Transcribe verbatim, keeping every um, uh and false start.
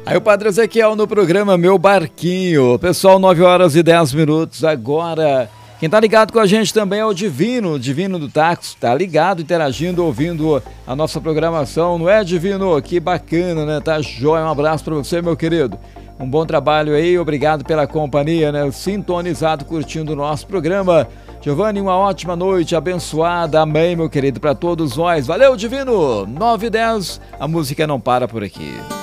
Aí o Padre Ezequiel no programa Meu Barquinho. Pessoal, nove horas e dez minutos agora. Quem tá ligado com a gente também é o Divino, Divino do Táxi. Tá ligado, interagindo, ouvindo a nossa programação. Não é, Divino? Que bacana, né? Tá jóia. Um abraço pra você, meu querido. Um bom trabalho aí, obrigado pela companhia, né? Sintonizado, curtindo o nosso programa. Giovanni, uma ótima noite, abençoada. Amém, meu querido, pra todos nós. Valeu, Divino! nove e dez, a música não para por aqui.